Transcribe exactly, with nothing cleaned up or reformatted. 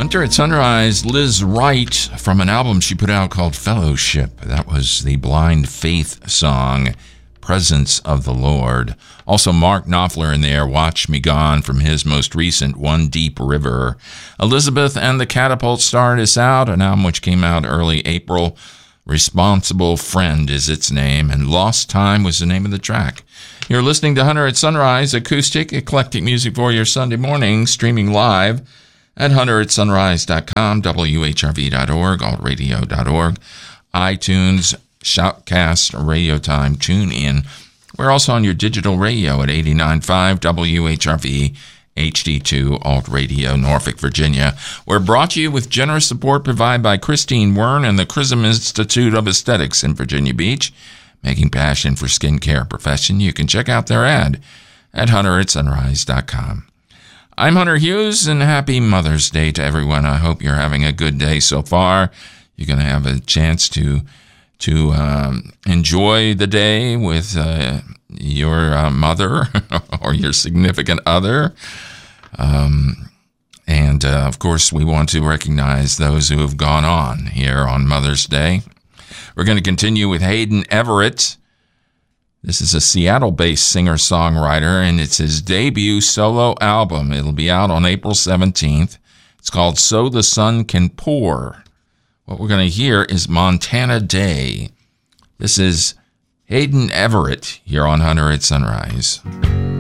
Hunter at Sunrise, Liz Wright, from an album she put out called Fellowship. That was the Blind Faith song, Presence of the Lord. Also, Mark Knopfler in there, Watch Me Gone, from his most recent One Deep River. Elizabeth and the Catapult started us out, an album which came out early April. Responsible Friend is its name, and Lost Time was the name of the track. You're listening to Hunter at Sunrise, acoustic, eclectic music for your Sunday morning, streaming live at hunter at sunrise dot com, W H R V dot org, alt radio dot org, iTunes, Shoutcast, Radio Time, TuneIn. We're also on your digital radio at eighty-nine point five W H R V, H D two, Alt Radio, Norfolk, Virginia. We're brought to you with generous support provided by Christine Wern and the Chrism Institute of Aesthetics in Virginia Beach, making passion for skincare profession. You can check out their ad at hunter at sunrise dot com. I'm Hunter Hughes, and happy Mother's Day to everyone. I hope you're having a good day so far. You're going to have a chance to to um, enjoy the day with uh, your uh, mother or your significant other. Um, and, uh, of course, we want to recognize those who have gone on here on Mother's Day. We're going to continue with Hayden Everett. This is a Seattle-based singer-songwriter, and it's his debut solo album. It'll be out on April seventeenth. It's called So the Sun Can Pour. What we're going to hear is Montana Day. This is Hayden Everett here on Hunter at Sunrise.